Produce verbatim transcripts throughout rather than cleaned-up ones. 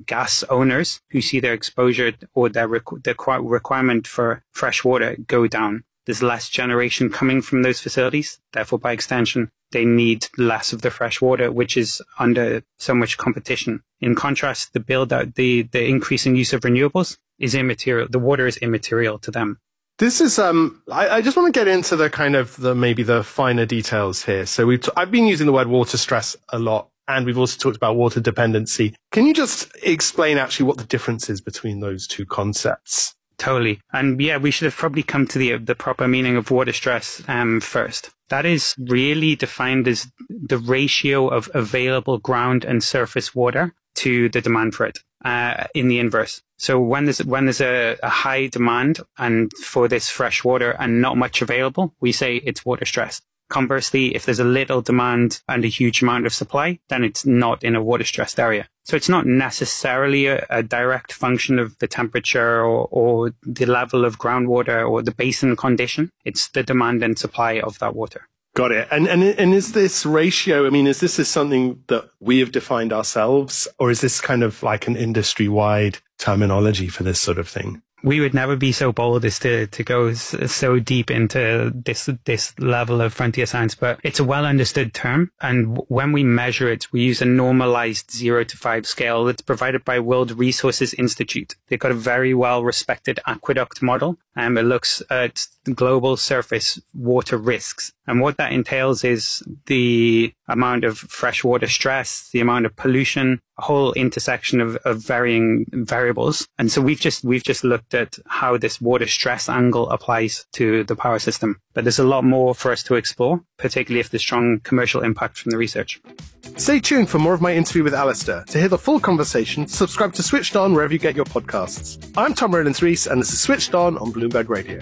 gas owners who see their exposure or their requ- the requirement for fresh water go down. There's less generation coming from those facilities. Therefore, by extension, they need less of the fresh water, which is under so much competition. In contrast, the build out, the, the increasing use of renewables is immaterial. The water is immaterial to them. This is, um, I, I just want to get into the kind of the, maybe the finer details here. So we've, t- I've been using the word water stress a lot, and we've also talked about water dependency. Can you just explain actually what the difference is between those two concepts? Totally. And yeah, we should have probably come to the the proper meaning of water stress um, first. That is really defined as the ratio of available ground and surface water to the demand for it uh, in the inverse. So when there's when there's a, a high demand and for this fresh water and not much available, we say it's water stressed. Conversely, if there's a little demand and a huge amount of supply, then it's not in a water stressed area. So it's not necessarily a, a direct function of the temperature or, or the level of groundwater or the basin condition. It's the demand and supply of that water. Got it. And, and, and is this ratio, I mean, is this is something that we have defined ourselves, or is this kind of like an industry-wide terminology for this sort of thing? We would never be so bold as to, to go so deep into this this level of frontier science, but it's a well understood term. And when we measure it, we use a normalized zero to five scale that's provided by World Resources Institute. They've got a very well respected aqueduct model, and it looks at global surface water risks. And what that entails is the amount of freshwater stress, the amount of pollution, a whole intersection of, of varying variables. And so we've just we've just looked at how this water stress angle applies to the power system. But there's a lot more for us to explore, particularly if there's strong commercial impact from the research. Stay tuned for more of my interview with Alistair. To hear the full conversation, subscribe to Switched On wherever you get your podcasts. I'm Tom Rowlands-Rees, and this is Switched On on Bloomberg Radio.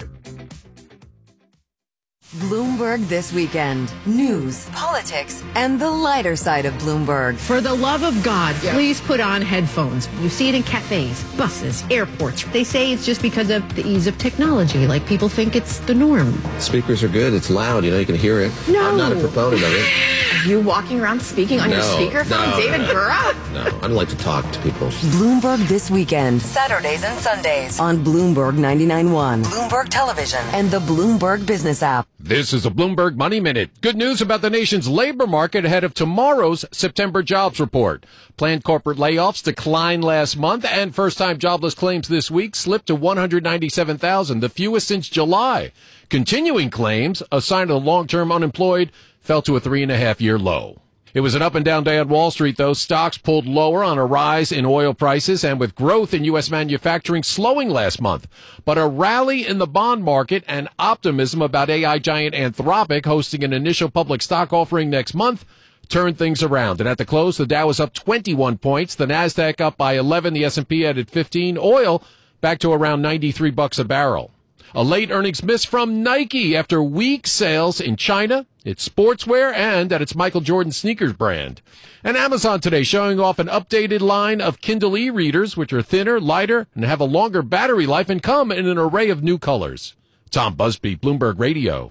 Bloomberg This Weekend. News, politics, and the lighter side of Bloomberg. For the love of God, yeah. Please put on headphones. You see it in cafes, buses, airports. They say it's just because of the ease of technology, like people think it's the norm. Speakers are good. It's loud. You know, you can hear it. No. I'm not a proponent of it. Are you walking around speaking on no, your speakerphone, no, David no, Gura? No, I don't like to talk to people. Bloomberg This Weekend. Saturdays and Sundays on Bloomberg ninety-nine point one, Bloomberg Television, and the Bloomberg Business app. This is a Bloomberg Money Minute. Good news about the nation's labor market ahead of tomorrow's September jobs report. Planned corporate layoffs declined last month, and first-time jobless claims this week slipped to one hundred ninety-seven thousand, the fewest since July. Continuing claims, a sign of the long-term unemployed, fell to a three-and-a-half-year low. It was an up-and-down day on Wall Street, though. Stocks pulled lower on a rise in oil prices and with growth in U S manufacturing slowing last month. But a rally in the bond market and optimism about A I giant Anthropic hosting an initial public stock offering next month turned things around. And at the close, the Dow was up twenty-one points, the Nasdaq up by eleven, the S and P added fifteen, oil back to around ninety-three bucks a barrel. A late earnings miss from Nike after weak sales in China, its sportswear, and at its Michael Jordan sneakers brand. And Amazon today showing off an updated line of Kindle e-readers, which are thinner, lighter, and have a longer battery life and come in an array of new colors. Tom Busby, Bloomberg Radio.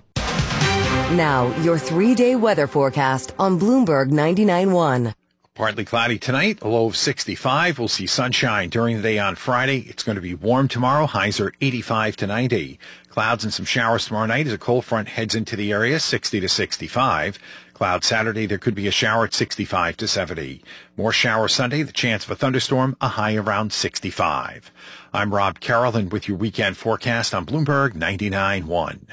Now, your three-day weather forecast on Bloomberg ninety-nine point one. Partly cloudy tonight, a low of sixty-five. We'll see sunshine during the day on Friday. It's going to be warm tomorrow. Highs are eighty-five to ninety. Clouds and some showers tomorrow night as a cold front heads into the area, sixty to sixty-five. Clouds Saturday, there could be a shower at sixty-five to seventy. More showers Sunday, the chance of a thunderstorm, a high around sixty-five. I'm Rob Carroll, and with your weekend forecast on Bloomberg ninety-nine point one.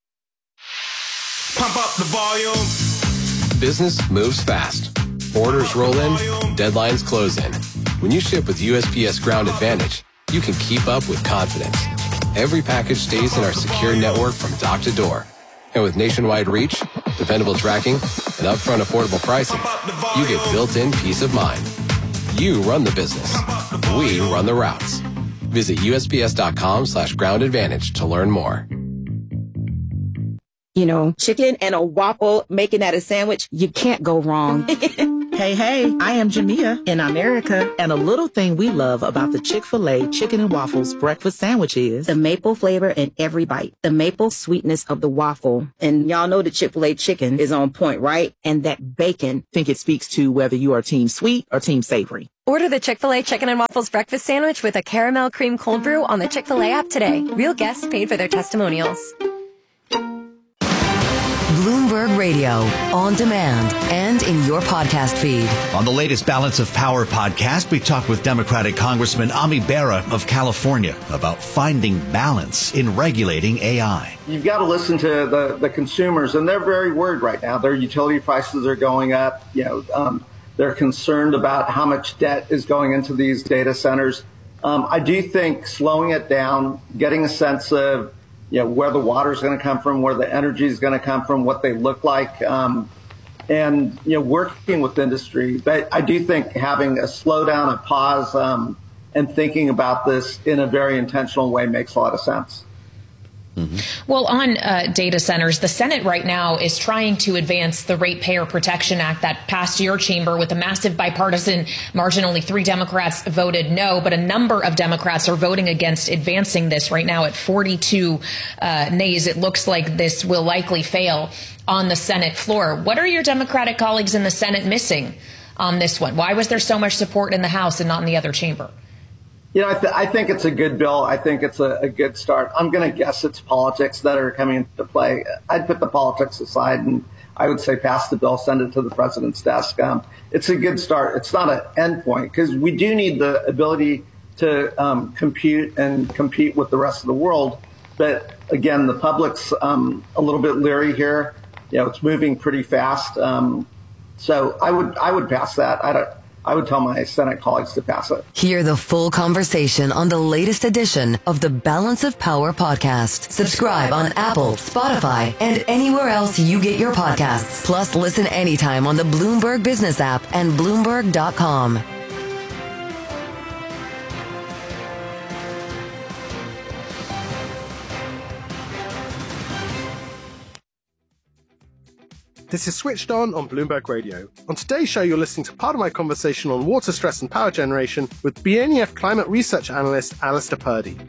Pump up the volume. Business moves fast. Orders roll in, deadlines close in. When you ship with U S P S Ground Advantage, you can keep up with confidence. Every package stays in our secure network from dock to door. And with nationwide reach, dependable tracking, and upfront affordable pricing, you get built-in peace of mind. You run the business. We run the routes. Visit U S P S dot com slash ground advantage to learn more. You know, chicken and a waffle, making that a sandwich, you can't go wrong. Hey, hey, I am Jamia in America. And a little thing we love about the Chick-fil-A Chicken and Waffles breakfast sandwich is the maple flavor in every bite, the maple sweetness of the waffle. And y'all know the Chick-fil-A chicken is on point, right? And that bacon. I think it speaks to whether you are team sweet or team savory. Order the Chick-fil-A Chicken and Waffles breakfast sandwich with a caramel cream cold brew on the Chick-fil-A app today. Real guests paid for their testimonials. Bloomberg Radio, on demand and in your podcast feed. On the latest Balance of Power podcast, we talked with Democratic Congressman Ami Bera of California about finding balance in regulating A I. You've got to listen to the, the consumers, and they're very worried right now. Their utility prices are going up. You know, um, they're concerned about how much debt is going into these data centers. Um, I do think slowing it down, getting a sense of you know, where the water is going to come from, where the energy is going to come from, what they look like, um, and, you know, working with industry. But I do think having a slowdown, a pause, um, and thinking about this in a very intentional way makes a lot of sense. Mm-hmm. Well, on uh, data centers, the Senate right now is trying to advance the Ratepayer Protection Act that passed your chamber with a massive bipartisan margin. Only three Democrats voted no, but a number of Democrats are voting against advancing this right now at forty-two uh, nays. It looks like this will likely fail on the Senate floor. What are your Democratic colleagues in the Senate missing on this one? Why was there so much support in the House and not in the other chamber? You know, I, th- I think it's a good bill. I think it's a, a good start. I'm going to guess it's politics that are coming into play. I'd put the politics aside, and I would say pass the bill, send it to the president's desk. Um, it's a good start. It's not an end point, because we do need the ability to um, compute and compete with the rest of the world. But again, the public's um, a little bit leery here. You know, it's moving pretty fast. Um, so I would I would pass that. I don't. I would tell my Senate colleagues to pass it. Hear the full conversation on the latest edition of the Balance of Power podcast. Subscribe on Apple, Spotify, and anywhere else you get your podcasts. Plus, listen anytime on the Bloomberg Business app and Bloomberg dot com. This is Switched On on Bloomberg Radio. On today's show, you're listening to part of my conversation on water stress and power generation with B N E F climate research analyst Alistair Purdy.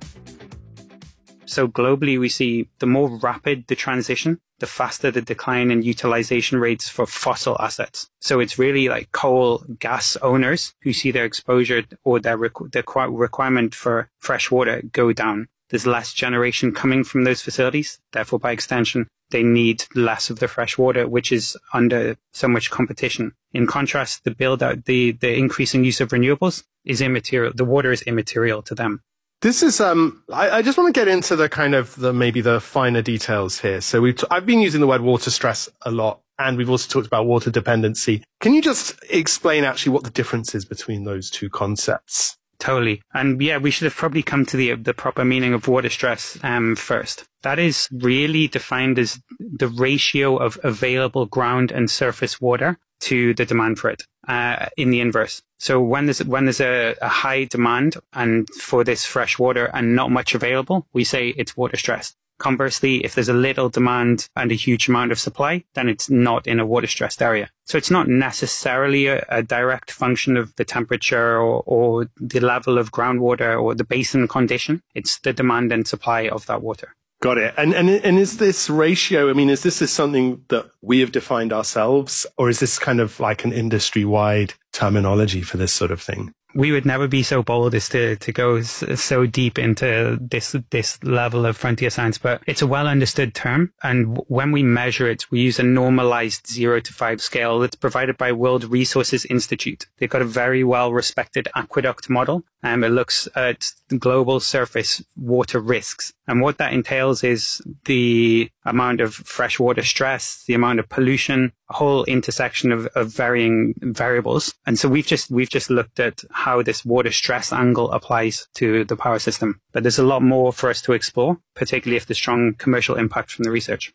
So globally, we see the more rapid the transition, the faster the decline in utilization rates for fossil assets. So it's really like coal, gas owners who see their exposure or their, requ- their requirement for fresh water go down. There's less generation coming from those facilities. Therefore, by extension, they need less of the fresh water, which is under so much competition. In contrast, the build out, the, the increasing use of renewables is immaterial. The water is immaterial to them. This is, um, I, I just want to get into the kind of the, maybe the finer details here. So we've, t- I've been using the word water stress a lot, and we've also talked about water dependency. Can you just explain actually what the difference is between those two concepts? Totally. And yeah, we should have probably come to the the proper meaning of water stress um, first. That is really defined as the ratio of available ground and surface water to the demand for it uh, in the inverse. So when there's, when there's a, a high demand and for this fresh water and not much available, we say it's water stressed. Conversely, if there's a little demand and a huge amount of supply, then it's not in a water stressed area. So it's not necessarily a, a direct function of the temperature or, or the level of groundwater or the basin condition. It's the demand and supply of that water. Got it. And, and, and is this ratio, I mean, is this is something that we have defined ourselves, or is this kind of like an industry-wide terminology for this sort of thing? We would never be so bold as to, to go so deep into this this level of frontier science, but it's a well understood term. And when we measure it, we use a normalized zero to five scale that's provided by World Resources Institute. They've got a very well respected aqueduct model, and it looks at global surface water risks. And what that entails is the amount of freshwater stress, the amount of pollution, a whole intersection of, of varying variables. And so we've just we've just looked at how this water stress angle applies to the power system. But there's a lot more for us to explore, particularly if there's strong commercial impact from the research.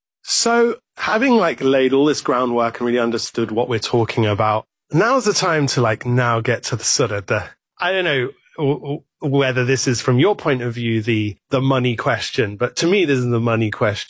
So having like laid all this groundwork and really understood what we're talking about, now's the time to like now get to the sort of the, I don't know w- whether this is from your point of view, the, the money question, but to me, this is the money question.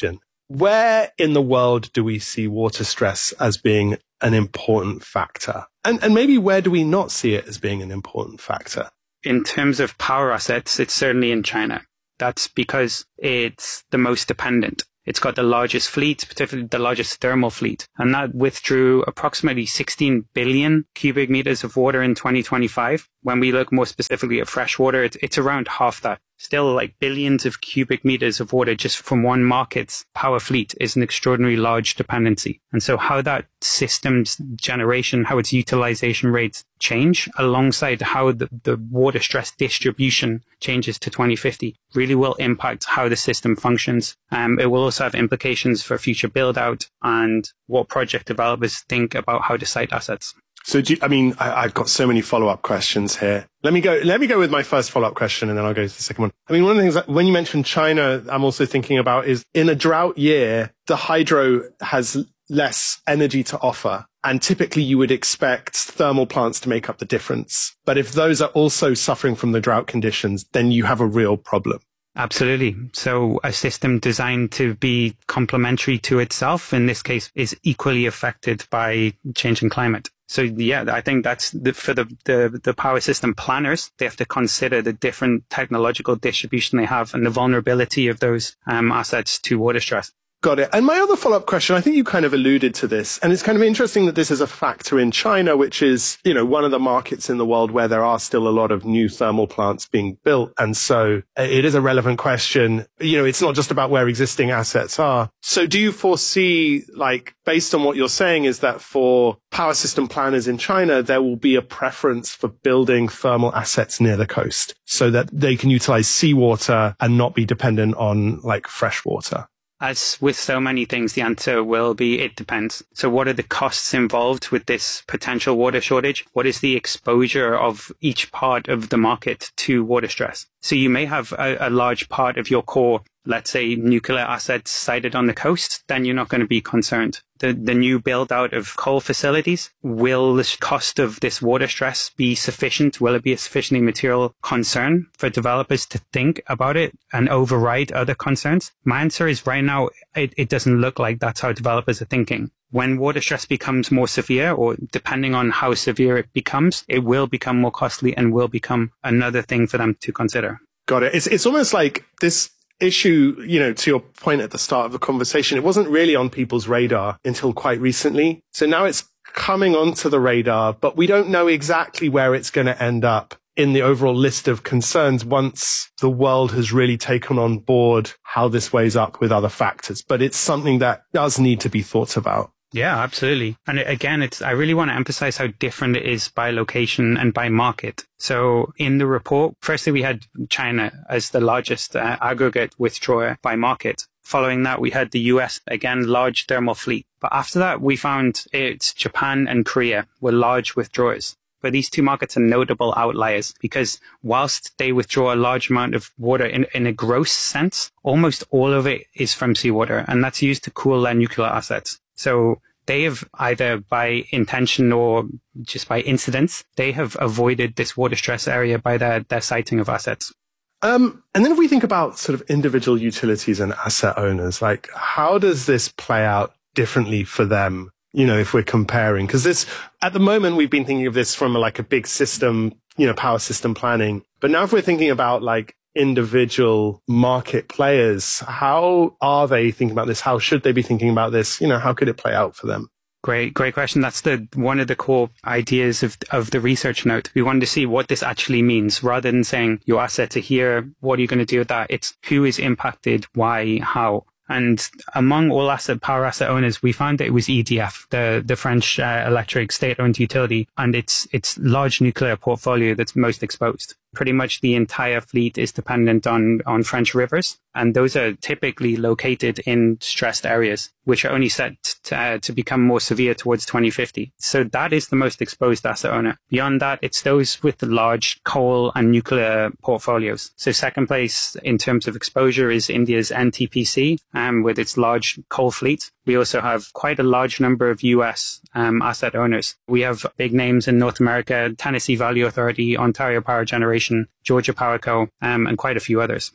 where in the world do we see water stress as being an important factor? And, and maybe where do we not see it as being an important factor? In terms of power assets, it's certainly in China. That's because it's the most dependent. It's got the largest fleet, particularly the largest thermal fleet. And that withdrew approximately sixteen billion cubic meters of water in twenty twenty-five. When we look more specifically at fresh water, it's, it's around half that. Still, like billions of cubic meters of water just from one market's power fleet is an extraordinarily large dependency. And so how that system's generation, how its utilization rates change alongside how the, the water stress distribution changes to twenty fifty really will impact how the system functions. Um, it will also have implications for future build out and what project developers think about how to site assets. So, do you, I mean, I, I've got so many follow-up questions here. Let me go, let me go with my first follow-up question and then I'll go to the second one. I mean, one of the things that when you mentioned China, I'm also thinking about is in a drought year, the hydro has less energy to offer. And typically you would expect thermal plants to make up the difference. But if those are also suffering from the drought conditions, then you have a real problem. Absolutely. So a system designed to be complementary to itself, in this case, is equally affected by changing climate. So yeah, I think that's the, for the, the, the power system planners, they have to consider the different technological distribution they have and the vulnerability of those um, assets to water stress. Got it. And my other follow-up question, I think you kind of alluded to this, and it's kind of interesting that this is a factor in China, which is, you know, one of the markets in the world where there are still a lot of new thermal plants being built. And so it is a relevant question. You know, it's not just about where existing assets are. So do you foresee, like, based on what you're saying, is that for power system planners in China, there will be a preference for building thermal assets near the coast so that they can utilize seawater and not be dependent on, like, fresh water? As with so many things, the answer will be it depends. So what are the costs involved with this potential water shortage? What is the exposure of each part of the market to water stress? So you may have a, a large part of your core, let's say nuclear assets sited on the coast, then you're not going to be concerned. The, the new build out of coal facilities, will the cost of this water stress be sufficient? Will it be a sufficiently material concern for developers to think about it and override other concerns? My answer is right now, it, it doesn't look like that's how developers are thinking. When water stress becomes more severe, or depending on how severe it becomes, it will become more costly and will become another thing for them to consider. Got it. It's, it's almost like this issue, you know, to your point at the start of the conversation, it wasn't really on people's radar until quite recently. So now it's coming onto the radar, but we don't know exactly where it's going to end up in the overall list of concerns once the world has really taken on board how this weighs up with other factors. But it's something that does need to be thought about. Yeah, absolutely. And again, it's, I really want to emphasize how different it is by location and by market. So in the report, firstly, we had China as the largest uh, aggregate withdrawer by market. Following that, we had the U S, again, large thermal fleet. But after that, we found it's Japan and Korea were large withdrawers. But these two markets are notable outliers because whilst they withdraw a large amount of water in, in a gross sense, almost all of it is from seawater, and that's used to cool their nuclear assets. So they have either by intention or just by incidence, they have avoided this water stress area by their, their siting of assets. Um, and then if we think about sort of individual utilities and asset owners, like how does this play out differently for them? You know, if we're comparing, because this, at the moment, we've been thinking of this from like a big system, you know, power system planning. But now if we're thinking about like individual market players, how are they thinking about this? How should they be thinking about this? You know, how could it play out for them? Great, great question. That's the one of the core ideas of of the research note. We wanted to see what this actually means rather than saying your assets are here. What are you going to do with that? It's who is impacted, why, how. And among all asset power asset owners, we found that it was E D F, the, the French uh, electric state-owned utility, and its its large nuclear portfolio that's most exposed. Pretty much the entire fleet is dependent on, on French rivers, and those are typically located in stressed areas, which are only set to, uh, to become more severe towards twenty fifty. So that is the most exposed asset owner. Beyond that, it's those with the large coal and nuclear portfolios. So second place in terms of exposure is India's N T P C, um, with its large coal fleet. We also have quite a large number of U S um, asset owners. We have big names in North America, Tennessee Valley Authority, Ontario Power Generation, Georgia Power Co., um, and quite a few others.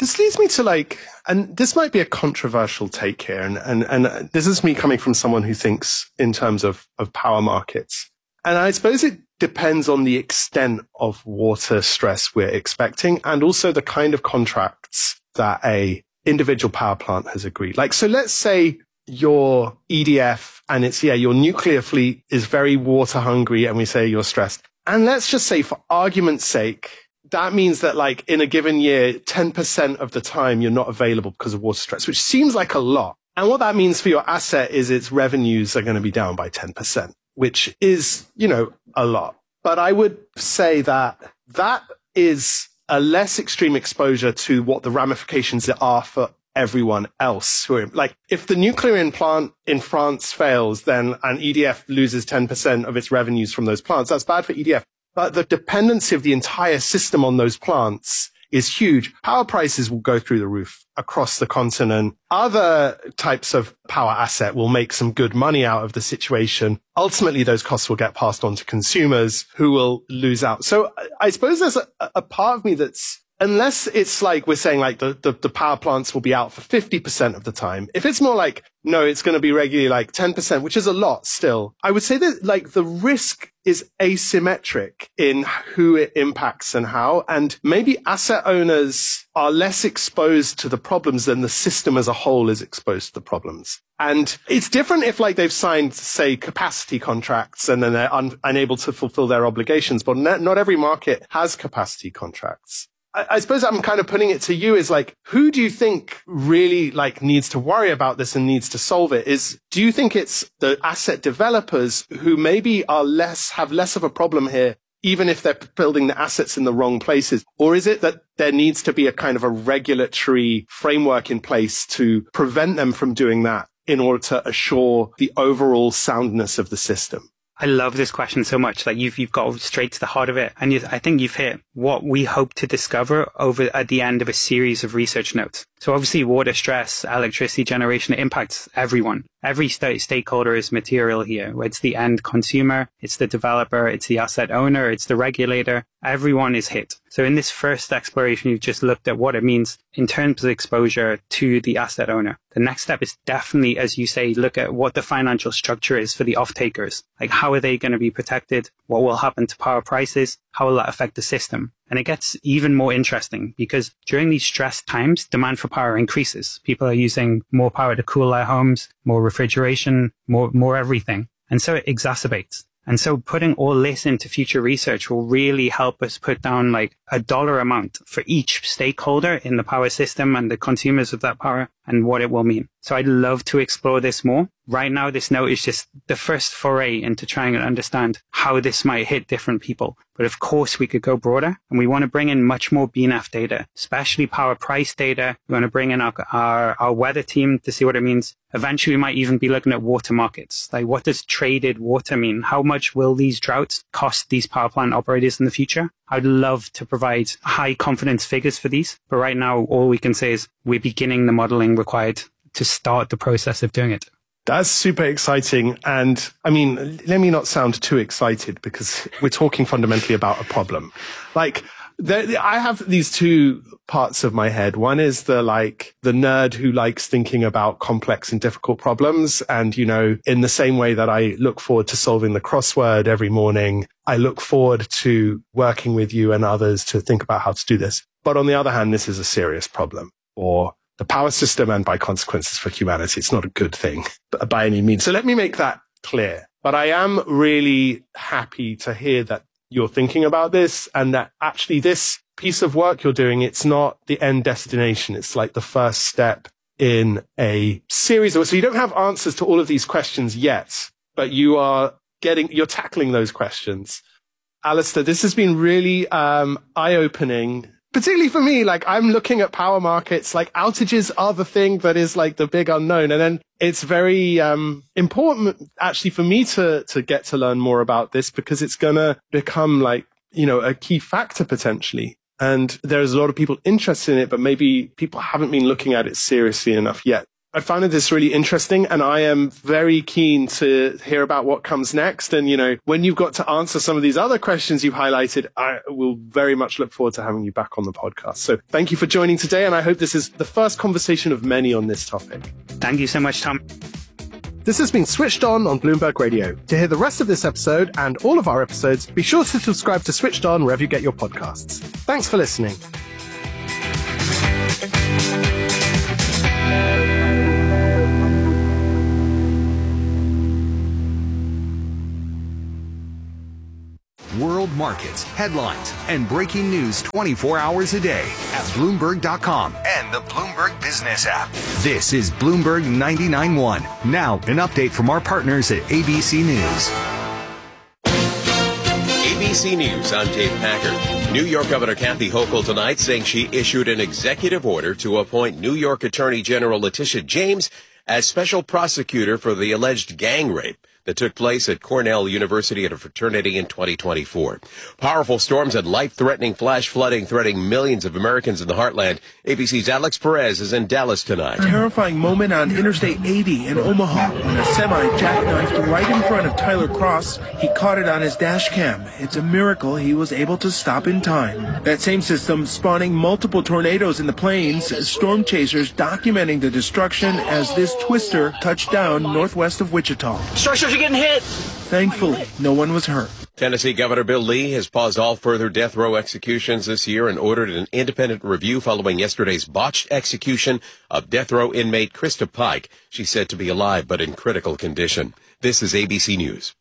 this leads me to like, and this might be a controversial take here, and, and, and this is me coming from someone who thinks in terms of, of power markets. And I suppose it depends on the extent of water stress we're expecting and also the kind of contracts that a individual power plant has agreed. Like, so let's say your E D F and it's, yeah, your nuclear fleet is very water hungry and we say you're stressed. And let's just say for argument's sake, that means that like in a given year, ten percent of the time you're not available because of water stress, which seems like a lot. And what that means for your asset is its revenues are going to be down by ten percent, which is, you know, a lot. But I would say that that is a less extreme exposure to what the ramifications are for everyone else. Who are, like, if the nuclear plant in France fails, then an E D F loses ten percent of its revenues from those plants. That's bad for E D F. But the dependency of the entire system on those plants is huge. Power prices will go through the roof across the continent. Other types of power asset will make some good money out of the situation. Ultimately, those costs will get passed on to consumers who will lose out. So I suppose there's a, a part of me that's, unless it's like we're saying like the, the, the power plants will be out for fifty percent of the time. If it's more like, no, it's going to be regularly like ten percent, which is a lot still. I would say that like the risk is asymmetric in who it impacts and how. And maybe asset owners are less exposed to the problems than the system as a whole is exposed to the problems. And it's different if like they've signed, say, capacity contracts and then they're un- unable to fulfill their obligations. But not, not every market has capacity contracts. I suppose I'm kind of putting it to you is like, who do you think really like needs to worry about this and needs to solve it? Is, do you think it's the asset developers who maybe are less, have less of a problem here, even if they're building the assets in the wrong places? Or is it that there needs to be a kind of a regulatory framework in place to prevent them from doing that in order to assure the overall soundness of the system? I love this question so much. Like you've, you've got straight to the heart of it. And you, I think you've hit what we hope to discover over at the end of a series of research notes. So obviously water stress, electricity generation, it impacts everyone. Every st- stakeholder is material here. It's the end consumer, it's the developer, it's the asset owner, it's the regulator. Everyone is hit. So in this first exploration, you've just looked at what it means in terms of exposure to the asset owner. The next step is definitely, as you say, look at what the financial structure is for the off-takers. Like how are they going to be protected? What will happen to power prices? How will that affect the system? And it gets even more interesting because during these stressed times, demand for power increases. People are using more power to cool their homes, more refrigeration, more, more everything. And so it exacerbates. And so putting all this into future research will really help us put down like a dollar amount for each stakeholder in the power system and the consumers of that power and what it will mean. So I'd love to explore this more. Right now, this note is just the first foray into trying to understand how this might hit different people. But of course, we could go broader and we want to bring in much more B N E F data, especially power price data. We want to bring in our, our, our weather team to see what it means. Eventually, we might even be looking at water markets. Like, what does traded water mean? How much will these droughts cost these power plant operators in the future? I'd love to provide high confidence figures for these. But right now, all we can say is we're beginning the modeling required to start the process of doing it. That's super exciting. And I mean, let me not sound too excited because we're talking fundamentally about a problem. Like, there, I have these two parts of my head. One is the like the nerd who likes thinking about complex and difficult problems. And, you know, in the same way that I look forward to solving the crossword every morning, I look forward to working with you and others to think about how to do this. But on the other hand, this is a serious problem for the power system and by consequences for humanity. It's not a good thing by any means. So let me make that clear. But I am really happy to hear that you're thinking about this and that actually this piece of work you're doing, it's not the end destination. It's like the first step in a series of, so you don't have answers to all of these questions yet, but you are getting, you're tackling those questions. Alistair, this has been really um, eye-opening. Particularly for me, like I'm looking at power markets, like outages are the thing that is like the big unknown. And then it's very um important actually for me to to get to learn more about this because it's going to become like, you know, a key factor potentially. And there's a lot of people interested in it, but maybe people haven't been looking at it seriously enough yet. I found this really interesting, and I am very keen to hear about what comes next. And, you know, when you've got to answer some of these other questions you've highlighted, I will very much look forward to having you back on the podcast. So thank you for joining today, and I hope this is the first conversation of many on this topic. Thank you so much, Tom. This has been Switched On on Bloomberg Radio. To hear the rest of this episode and all of our episodes, be sure to subscribe to Switched On wherever you get your podcasts. Thanks for listening. World markets, headlines, and breaking news twenty-four hours a day at Bloomberg dot com and the Bloomberg Business app. This is Bloomberg ninety-nine point one. Now, an update from our partners at A B C News. A B C News, I'm Dave Packard. New York Governor Kathy Hochul tonight saying she issued an executive order to appoint New York Attorney General Letitia James as special prosecutor for the alleged gang rape that took place at Cornell University at a fraternity in twenty twenty-four. Powerful storms and life-threatening flash flooding threatening millions of Americans in the heartland. A B C's Alex Perez is in Dallas tonight. Terrifying moment on Interstate eighty in Omaha when a semi jackknifed right in front of Tyler Cross. He caught it on his dash cam. It's a miracle he was able to stop in time. That same system spawning multiple tornadoes in the plains, storm chasers documenting the destruction as this twister touched down northwest of Wichita. Structures are getting hit. Thankfully, no one was hurt. Tennessee Governor Bill Lee has paused all further death row executions this year and ordered an independent review following yesterday's botched execution of death row inmate Krista Pike. She's said to be alive but in critical condition. This is A B C News.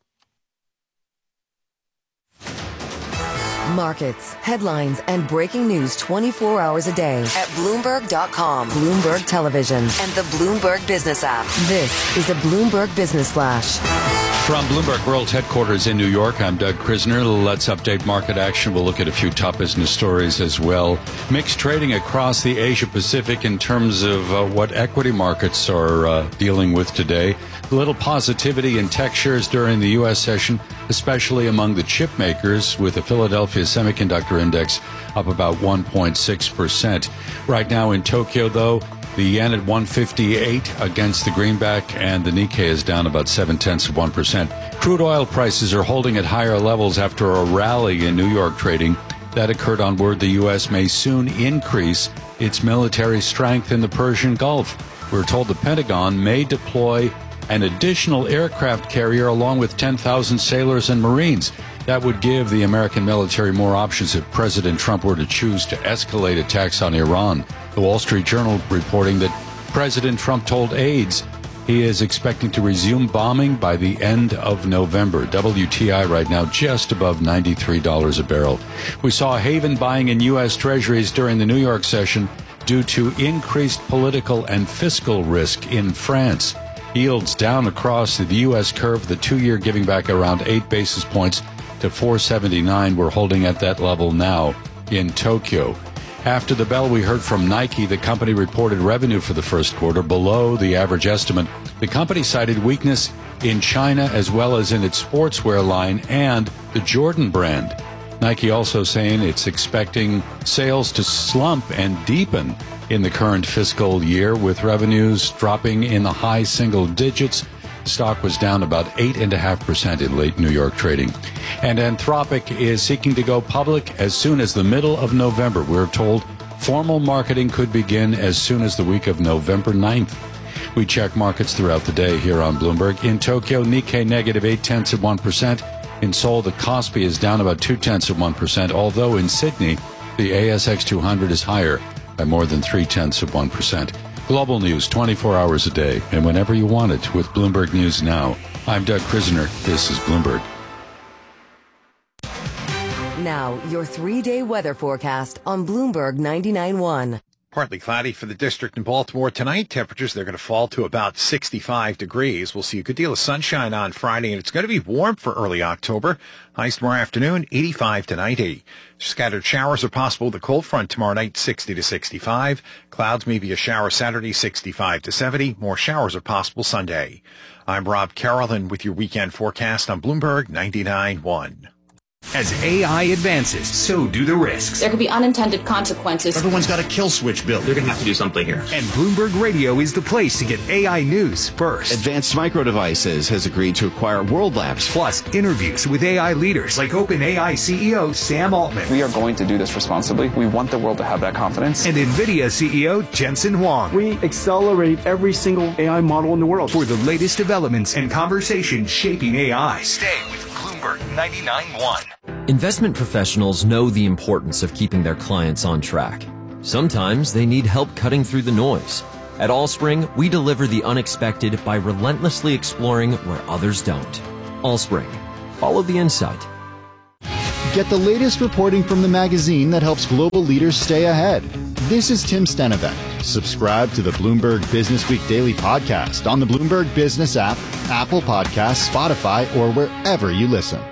Markets, headlines, and breaking news twenty-four hours a day at Bloomberg dot com, Bloomberg Television, and the Bloomberg Business app. This is a Bloomberg Business Flash. From Bloomberg World Headquarters in New York, I'm Doug Krisner. Let's update market action. We'll look at a few top business stories as well. Mixed trading across the Asia Pacific in terms of uh, what equity markets are uh, dealing with today. A little positivity in tech shares during the U S session, especially among the chip makers, with the Philadelphia Semiconductor Index up about one point six percent. Right now in Tokyo, though, the yen at one fifty-eight against the greenback, and the Nikkei is down about seven tenths of one percent. Crude oil prices are holding at higher levels after a rally in New York trading that occurred on word the U S may soon increase its military strength in the Persian Gulf. We're told the Pentagon may deploy an additional aircraft carrier along with ten thousand sailors and Marines. That would give the American military more options if President Trump were to choose to escalate attacks on Iran. The Wall Street Journal reporting that President Trump told aides he is expecting to resume bombing by the end of November. W T I right now just above ninety-three dollars a barrel. We saw haven buying in U S Treasuries during the New York session due to increased political and fiscal risk in France. Yields down across the U S curve, the two-year giving back around eight basis points to four seventy-nine. We're holding at that level now in Tokyo. After the bell, we heard from Nike. The company reported revenue for the first quarter below the average estimate. The company cited weakness in China as well as in its sportswear line and the Jordan brand. Nike also saying it's expecting sales to slump and deepen in the current fiscal year, with revenues dropping in the high single digits. Stock was down about eight point five percent in late New York trading. And Anthropic is seeking to go public as soon as the middle of November. We're told formal marketing could begin as soon as the week of November ninth. We check markets throughout the day here on Bloomberg. In Tokyo, Nikkei negative eight tenths of one percent. In Seoul, the Kospi is down about two tenths of one percent, although in Sydney, the A S X two hundred is higher by more than three tenths of one percent. Global news twenty-four hours a day and whenever you want it with Bloomberg News Now. I'm Doug Krisner. This is Bloomberg. Now, your three-day weather forecast on Bloomberg ninety-nine point one. Partly cloudy for the district in Baltimore tonight. Temperatures, they're going to fall to about sixty-five degrees. We'll see a good deal of sunshine on Friday, and it's going to be warm for early October. Highs tomorrow afternoon, eighty-five to ninety. Scattered showers are possible with a cold front tomorrow night, sixty to sixty-five. Clouds, maybe a shower Saturday, sixty-five to seventy. More showers are possible Sunday. I'm Rob Carroll, and with your weekend forecast on Bloomberg ninety-nine point one. As A I advances, so do the risks. There could be unintended consequences. Everyone's got a kill switch built. They're going to have to do something here. And Bloomberg Radio is the place to get A I news first. Advanced Micro Devices has agreed to acquire World Labs. Plus, interviews with A I leaders like OpenAI C E O Sam Altman. We are going to do this responsibly. We want the world to have that confidence. And NVIDIA C E O Jensen Huang. We accelerate every single A I model in the world. For the latest developments and conversations shaping A I. Stay with Bloomberg ninety-nine point one. Investment professionals know the importance of keeping their clients on track. Sometimes they need help cutting through the noise. At Allspring, we deliver the unexpected by relentlessly exploring where others don't. Allspring. Follow the insight. Get the latest reporting from the magazine that helps global leaders stay ahead. This is Tim Stenevec. Subscribe to the Bloomberg Business Week Daily Podcast on the Bloomberg Business app, Apple Podcasts, Spotify, or wherever you listen.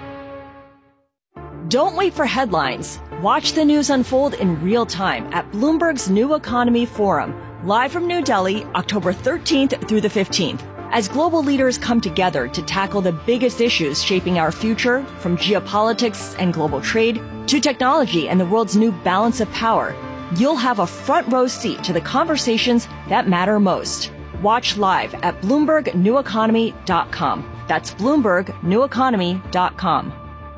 Don't wait for headlines. Watch the news unfold in real time at Bloomberg's New Economy Forum, live from New Delhi, October thirteenth through the fifteenth. As global leaders come together to tackle the biggest issues shaping our future, from geopolitics and global trade to technology and the world's new balance of power, you'll have a front row seat to the conversations that matter most. Watch live at Bloomberg New Economy dot com. That's Bloomberg New Economy dot com.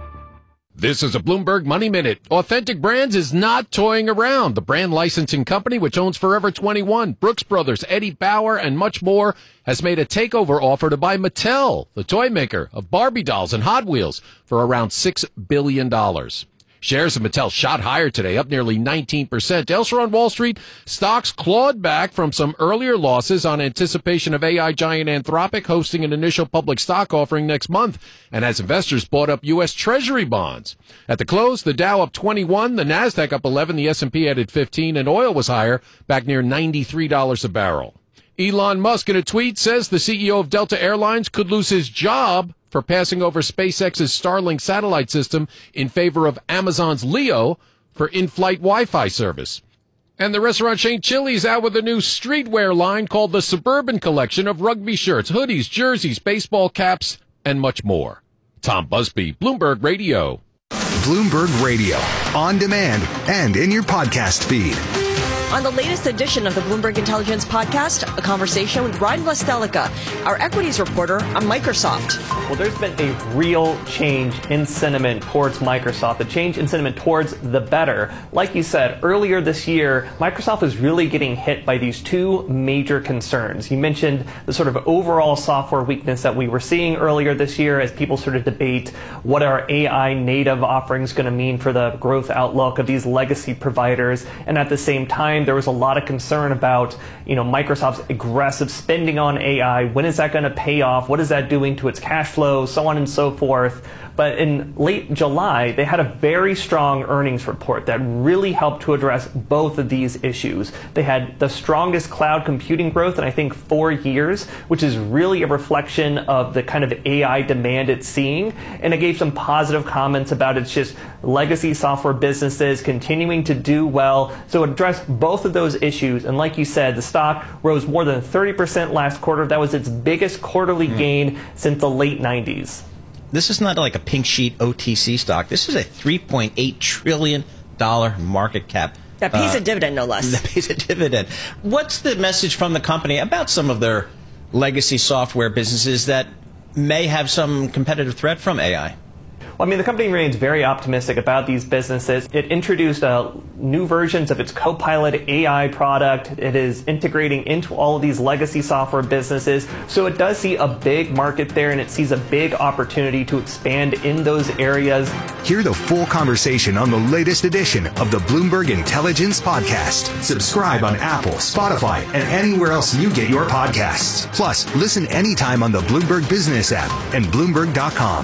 This is a Bloomberg Money Minute. Authentic Brands is not toying around. The brand licensing company, which owns Forever twenty-one, Brooks Brothers, Eddie Bauer, and much more, has made a takeover offer to buy Mattel, the toy maker of Barbie dolls and Hot Wheels, for around six billion dollars. Shares of Mattel shot higher today, up nearly nineteen percent. Elsewhere on Wall Street, stocks clawed back from some earlier losses on anticipation of A I giant Anthropic hosting an initial public stock offering next month, and as investors bought up U S Treasury bonds. At the close, the Dow up twenty-one, the Nasdaq up eleven, the S and P added fifteen, and oil was higher, back near ninety-three dollars a barrel. Elon Musk, in a tweet, says the C E O of Delta Airlines could lose his job for passing over SpaceX's Starlink satellite system in favor of Amazon's Leo for in-flight Wi-Fi service. And the restaurant chain Chili's out with a new streetwear line called the Suburban Collection of rugby shirts, hoodies, jerseys, baseball caps, and much more. Tom Busby, Bloomberg Radio. Bloomberg Radio, on demand and in your podcast feed. On the latest edition of the Bloomberg Intelligence Podcast, a conversation with Ryan Lestelica, our equities reporter on Microsoft. Well, there's been a real change in sentiment towards Microsoft, a change in sentiment towards the better. Like you said, earlier this year, Microsoft was really getting hit by these two major concerns. You mentioned the sort of overall software weakness that we were seeing earlier this year as people sort of debate what are A I native offerings going to mean for the growth outlook of these legacy providers. And at the same time, there was a lot of concern about, you know, Microsoft's aggressive spending on A I. When is that going to pay off? What is that doing to its cash flow? So on and so forth. But in late July, they had a very strong earnings report that really helped to address both of these issues. They had the strongest cloud computing growth in, I think, four years, which is really a reflection of the kind of A I demand it's seeing. And it gave some positive comments about its just legacy software businesses continuing to do well. So it addressed both of those issues. And like you said, the stock rose more than thirty percent last quarter. That was its biggest quarterly mm. gain since the late nineties. This is not like a pink sheet O T C stock. This is a three point eight trillion dollars market cap. That pays uh, a dividend, no less. That pays a dividend. What's the message from the company about some of their legacy software businesses that may have some competitive threat from A I? Well, I mean, the company remains very optimistic about these businesses. It introduced uh, new versions of its Copilot A I product. It is integrating into all of these legacy software businesses. So it does see a big market there, and it sees a big opportunity to expand in those areas. Hear the full conversation on the latest edition of the Bloomberg Intelligence Podcast. Subscribe on Apple, Spotify, and anywhere else you get your podcasts. Plus, listen anytime on the Bloomberg Business app and Bloomberg dot com.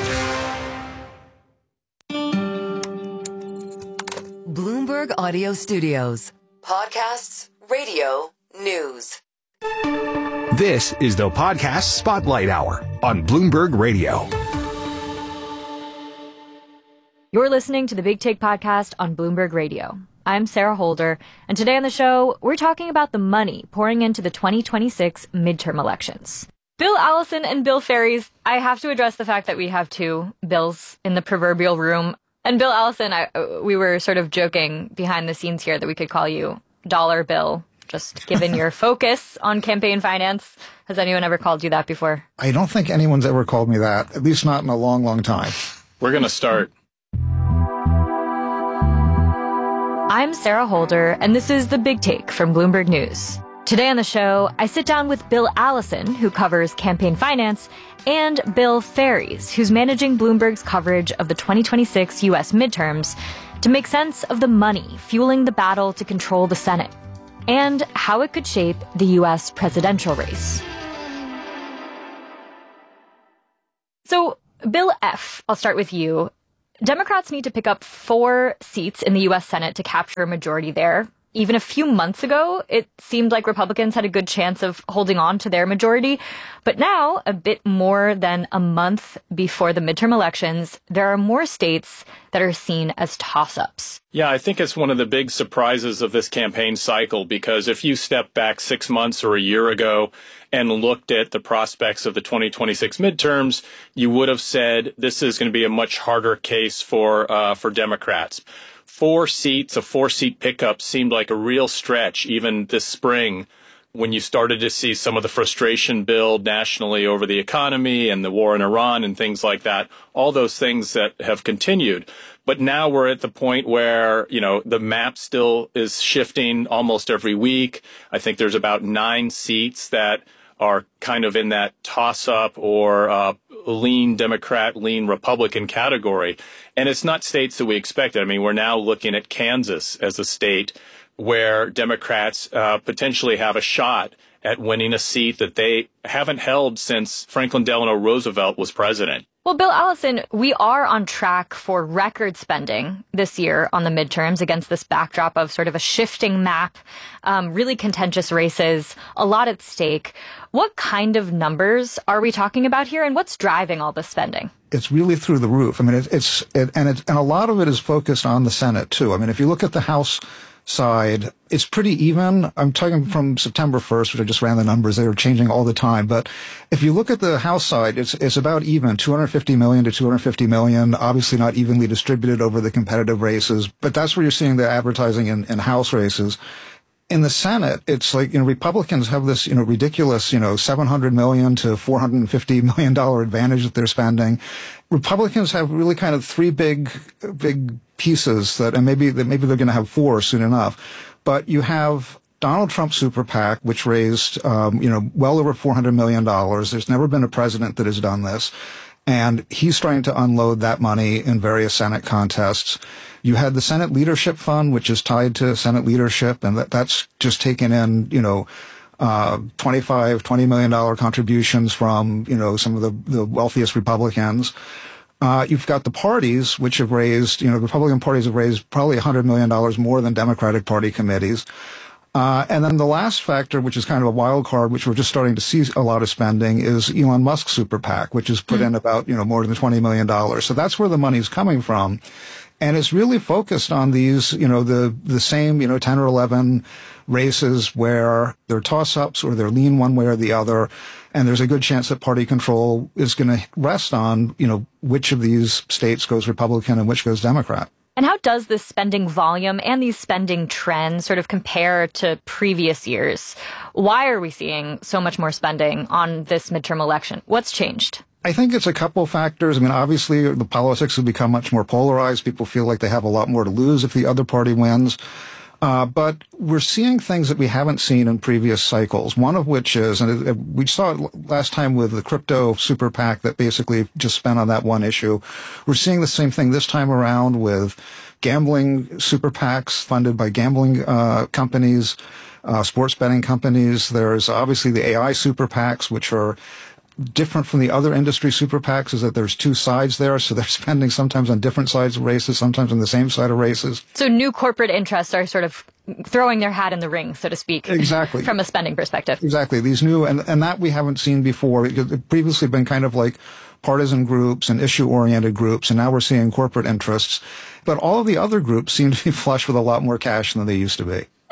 Bloomberg Audio Studios. Podcasts, radio, news. This is the Podcast Spotlight Hour on Bloomberg Radio. You're listening to the Big Take Podcast on Bloomberg Radio. I'm Sarah Holder, and today on the show, we're talking about the money pouring into the twenty twenty-six midterm elections. Bill Allison and Bill Ferries, I have to address the fact that we have two Bills in the proverbial room. And Bill Allison, I, we were sort of joking behind the scenes here that we could call you Dollar Bill, just given your focus on campaign finance. Has anyone ever called you that before? I don't think anyone's ever called me that, at least not in a long, long time. We're going to start. I'm Sarah Holder, and this is The Big Take from Bloomberg News. Today on the show, I sit down with Bill Allison, who covers campaign finance, and Bill Ferries, who's managing Bloomberg's coverage of the twenty twenty-six U S midterms, to make sense of the money fueling the battle to control the Senate, and how it could shape the U S presidential race. So, Bill F., I'll start with you. Democrats need to pick up four seats in the U S Senate to capture a majority there. Even a few months ago, it seemed like Republicans had a good chance of holding on to their majority. But now, a bit more than a month before the midterm elections, there are more states that are seen as toss-ups. Yeah, I think it's one of the big surprises of this campaign cycle, because if you step back six months or a year ago and looked at the prospects of the twenty twenty-six midterms, you would have said this is going to be a much harder case for uh, for Democrats. Four seats, a four-seat pickup seemed like a real stretch even this spring when you started to see some of the frustration build nationally over the economy and the war in Iran and things like that, all those things that have continued. But now we're at the point where, you know, the map still is shifting almost every week. I think there's about nine seats that are kind of in that toss-up or uh, lean Democrat, lean Republican category. And it's not states that we expected. I mean, we're now looking at Kansas as a state where Democrats uh, potentially have a shot at winning a seat that they haven't held since Franklin Delano Roosevelt was president. Well, Bill Allison, we are on track for record spending this year on the midterms against this backdrop of sort of a shifting map, um, really contentious races, a lot at stake. What kind of numbers are we talking about here, and what's driving all this spending? It's really through the roof. I mean, it, it's it, and it's and a lot of it is focused on the Senate too. I mean, if you look at the House side, it's pretty even. I'm talking from September first, which I just ran the numbers. They were changing all the time. But if you look at the House side, it's it's about even, two hundred fifty million to two hundred fifty million, obviously not evenly distributed over the competitive races. But that's where you're seeing the advertising in, in House races. In the Senate, it's like, you know, Republicans have this, you know, ridiculous, you know, seven hundred million to four hundred fifty million dollar advantage that they're spending. Republicans have really kind of three big, big pieces that, and maybe that maybe they're going to have four soon enough. But you have Donald Trump's super PAC, which raised, um, you know, well over four hundred million dollars. There's never been a president that has done this. And he's trying to unload that money in various Senate contests. You had the Senate Leadership Fund, which is tied to Senate leadership, and that, that's just taken in, you know, uh, twenty-five, twenty million dollar contributions from, you know, some of the, the wealthiest Republicans. Uh, you've got the parties, which have raised, you know, the Republican parties have raised probably one hundred million dollars more than Democratic Party committees. Uh, and then the last factor, which is kind of a wild card, which we're just starting to see a lot of spending, is Elon Musk's super PAC, which has put mm-hmm. in about, you know, more than twenty million dollars. So that's where the money's coming from. And it's really focused on these, you know, the, the same, you know, ten or eleven races where they're toss-ups or they're lean one way or the other. And there's a good chance that party control is going to rest on, you know, which of these states goes Republican and which goes Democrat. And how does this spending volume and these spending trends sort of compare to previous years? Why are we seeing so much more spending on this midterm election? What's changed? I think it's a couple factors. I mean, obviously, the politics have become much more polarized. People feel like they have a lot more to lose if the other party wins. Uh, but we're seeing things that we haven't seen in previous cycles, one of which is, and it, we saw it last time with the crypto super PAC that basically just spent on that one issue. We're seeing the same thing this time around with gambling super PACs funded by gambling uh, companies, uh, sports betting companies. There's obviously the A I super PACs, which are different from the other industry super PACs, is that there's two sides there, so they're spending sometimes on different sides of races, sometimes on the same side of races. So new corporate interests are sort of throwing their hat in the ring, so to speak. Exactly. From a spending perspective. Exactly. These new, and, and that we haven't seen before. It previously been kind of like partisan groups and issue-oriented groups, and now we're seeing corporate interests. But all of the other groups seem to be flush with a lot more cash than they used to be.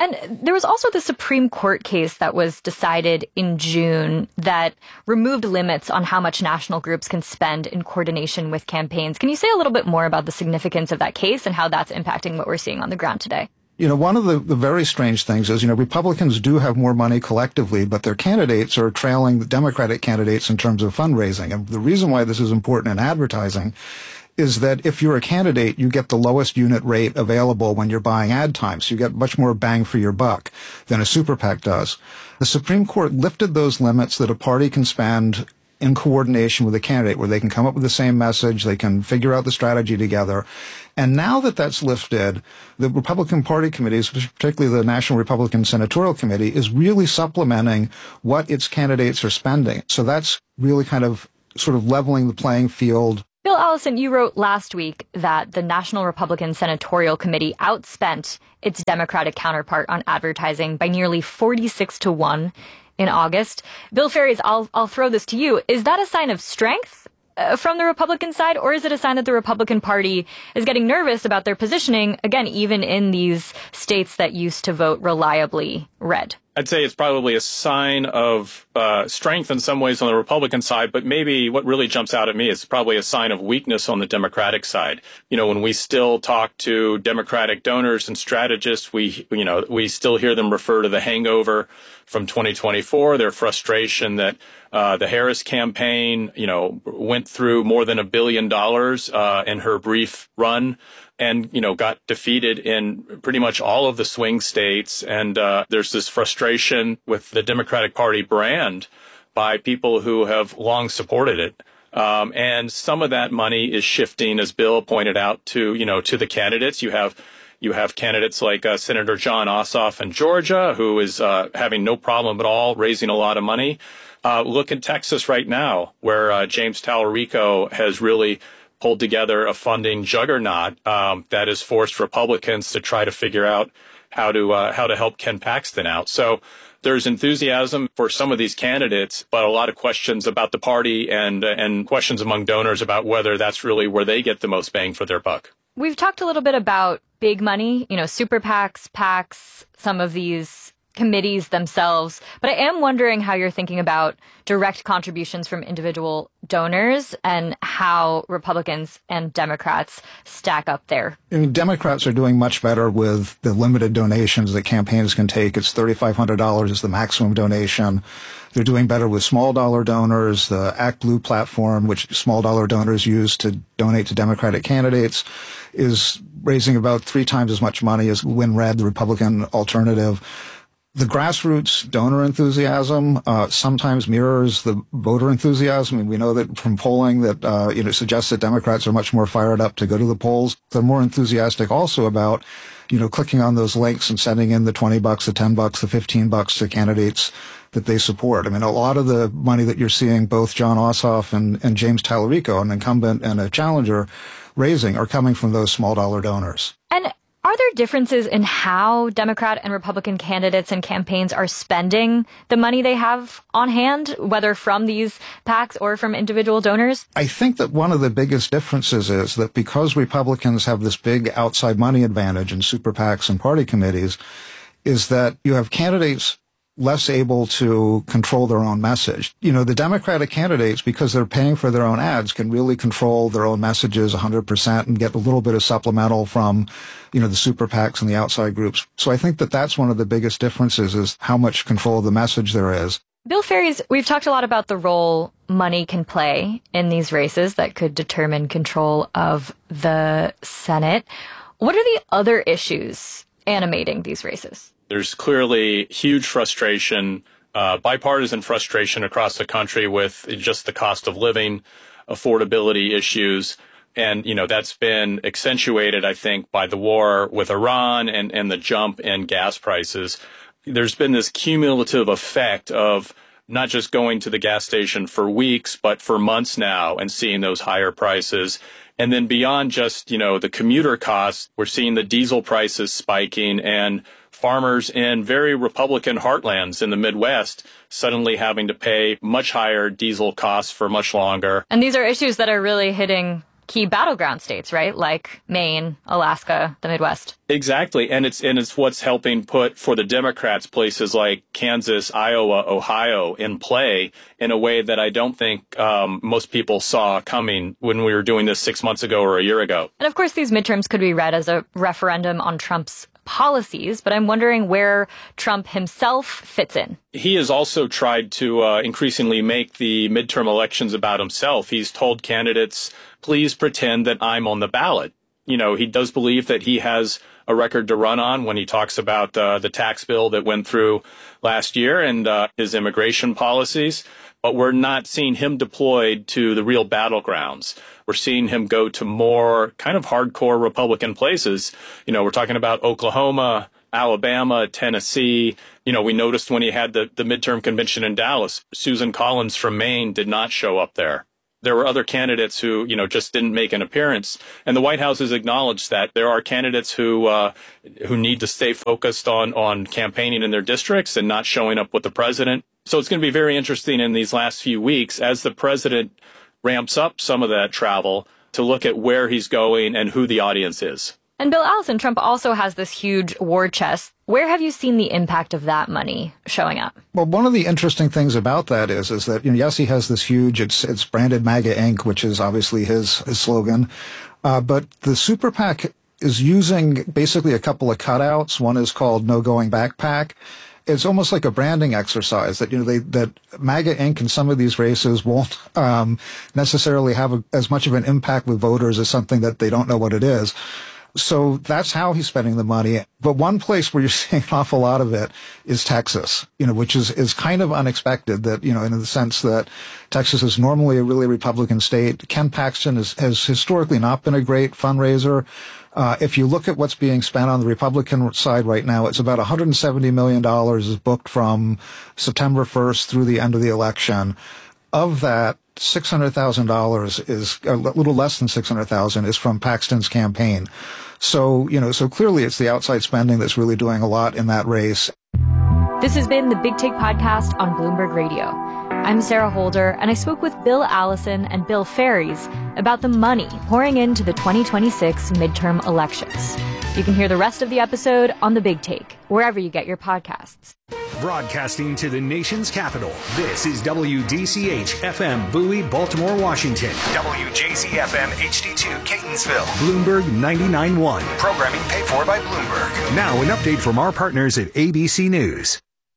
And there was also the Supreme Court case that was decided in June that removed limits on how much national groups can spend in coordination with campaigns. Can you say a little bit more about the significance of that case and how that's impacting what we're seeing on the ground today? You know, one of the, the very strange things is, you know, Republicans do have more money collectively, but their candidates are trailing the Democratic candidates in terms of fundraising. And the reason why this is important in advertising is that if you're a candidate, you get the lowest unit rate available when you're buying ad time. So you get much more bang for your buck than a super PAC does. The Supreme Court lifted those limits that a party can spend in coordination with a candidate, where they can come up with the same message, they can figure out the strategy together. And now that that's lifted, the Republican Party committees, particularly the National Republican Senatorial Committee, is really supplementing what its candidates are spending. So that's really kind of sort of leveling the playing field. Bill Allison, you wrote last week that the National Republican Senatorial Committee outspent its Democratic counterpart on advertising by nearly forty-six to one in August. Bill Ferries, I'll, I'll throw this to you. Is that a sign of strength uh, from the Republican side, or is it a sign that the Republican Party is getting nervous about their positioning, again, even in these states that used to vote reliably red? I'd say it's probably a sign of uh, strength in some ways on the Republican side, but maybe what really jumps out at me is probably a sign of weakness on the Democratic side. You know, when we still talk to Democratic donors and strategists, we, you know, we still hear them refer to the hangover from twenty twenty-four, their frustration that uh, the Harris campaign, you know, went through more than a billion dollars uh, in her brief run, and, you know, got defeated in pretty much all of the swing states. And uh, there's this frustration with the Democratic Party brand by people who have long supported it. Um, and some of that money is shifting, as Bill pointed out, to, you know, to the candidates. You have you have candidates like uh, Senator Jon Ossoff in Georgia, who is uh, having no problem at all raising a lot of money. Uh, look in Texas right now, where uh, James Tallarico has really pulled together a funding juggernaut um, that has forced Republicans to try to figure out how to uh, how to help Ken Paxton out. So there's enthusiasm for some of these candidates, but a lot of questions about the party and uh, and questions among donors about whether that's really where they get the most bang for their buck. We've talked a little bit about big money, you know, super PACs, PACs, some of these committees themselves, but I am wondering how you're thinking about direct contributions from individual donors and how Republicans and Democrats stack up there. I mean, Democrats are doing much better with the limited donations that campaigns can take. It's thirty-five hundred dollars is the maximum donation. They're doing better with small dollar donors. The Act Blue platform, which small dollar donors use to donate to Democratic candidates, is raising about three times as much money as WinRed, the Republican alternative. The grassroots donor enthusiasm uh, sometimes mirrors the voter enthusiasm. I mean, we know that from polling that uh, you know suggests that Democrats are much more fired up to go to the polls. They're more enthusiastic also about you know clicking on those links and sending in the twenty bucks, the ten bucks, the fifteen bucks to candidates that they support. I mean, a lot of the money that you're seeing both Jon Ossoff and, and James Tallarico, an incumbent and a challenger, raising are coming from those small dollar donors. And are there differences in how Democrat and Republican candidates and campaigns are spending the money they have on hand, whether from these PACs or from individual donors? I think that one of the biggest differences is that because Republicans have this big outside money advantage in super PACs and party committees, is that you have candidates less able to control their own message. You know, the Democratic candidates, because they're paying for their own ads, can really control their own messages one hundred percent and get a little bit of supplemental from, you know, the super PACs and the outside groups. So I think that that's one of the biggest differences, is how much control of the message there is. Bill Ferries, we've talked a lot about the role money can play in these races that could determine control of the Senate. What are the other issues animating these races? There's clearly huge frustration, uh, bipartisan frustration across the country with just the cost of living, affordability issues. And, you know, that's been accentuated, I think, by the war with Iran and, and the jump in gas prices. There's been this cumulative effect of not just going to the gas station for weeks, but for months now and seeing those higher prices. And then beyond just, you know, the commuter costs, we're seeing the diesel prices spiking and farmers in very Republican heartlands in the Midwest suddenly having to pay much higher diesel costs for much longer. And these are issues that are really hitting key battleground states, right? Like Maine, Alaska, the Midwest. Exactly. And it's and it's what's helping put, for the Democrats, places like Kansas, Iowa, Ohio in play in a way that I don't think um, most people saw coming when we were doing this six months ago or a year ago. And of course, these midterms could be read as a referendum on Trump's policies, but I'm wondering where Trump himself fits in. He has also tried to uh, increasingly make the midterm elections about himself. He's told candidates, please pretend that I'm on the ballot. You know, he does believe that he has a record to run on when he talks about uh, the tax bill that went through last year and uh, his immigration policies. But we're not seeing him deployed to the real battlegrounds. We're seeing him go to more kind of hardcore Republican places. You know, we're talking about Oklahoma, Alabama, Tennessee. You know, we noticed when he had the, the midterm convention in Dallas, Susan Collins from Maine did not show up there. There were other candidates who, you know, just didn't make an appearance. And the White House has acknowledged that there are candidates who uh, who need to stay focused on, on campaigning in their districts and not showing up with the president. So it's going to be very interesting in these last few weeks as the president ramps up some of that travel to look at where he's going and who the audience is. And Bill Allison, Trump also has this huge war chest. Where have you seen the impact of that money showing up? Well, one of the interesting things about that is, is that, you know, yes, he has this huge, it's, it's branded MAGA Incorporated, which is obviously his, his slogan. Uh, but the super PAC is using basically a couple of cutouts. One is called No Going Back PAC. It's almost like a branding exercise that, you know, they, that MAGA Incorporated in some of these races won't, um, necessarily have a, as much of an impact with voters as something that they don't know what it is. So that's how he's spending the money. But one place where you're seeing an awful lot of it is Texas, you know, which is, is kind of unexpected that, you know, in the sense that Texas is normally a really Republican state. Ken Paxton is, has historically not been a great fundraiser. Uh, if you look at what's being spent on the Republican side right now, it's about one hundred seventy million dollars is booked from September first through the end of the election. Of that, six hundred thousand dollars is a little less than six hundred thousand dollars is from Paxton's campaign. So, you know, so clearly it's the outside spending that's really doing a lot in that race. This has been the Big Take podcast on Bloomberg Radio. I'm Sarah Holder, and I spoke with Bill Allison and Bill Ferries about the money pouring into the twenty twenty-six midterm elections. You can hear the rest of the episode on The Big Take, wherever you get your podcasts. Broadcasting to the nation's capital, this is W D C H F M Bowie, Baltimore, Washington. W J Z F M H D two Catonsville. Bloomberg ninety-nine point one. Programming paid for by Bloomberg. Now an update from our partners at A B C News.